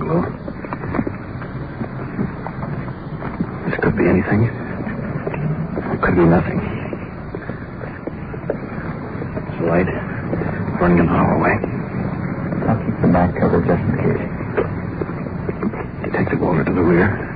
Lou. This could be anything. It could be nothing. It's light. Burning in the hallway. I'll keep the back covered just in case. Detective Walter to the rear.